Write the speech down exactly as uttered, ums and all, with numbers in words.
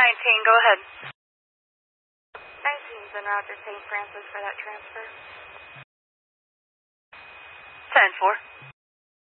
nineteen, go ahead. nineteen's en route to Saint Francis for that transfer. ten four.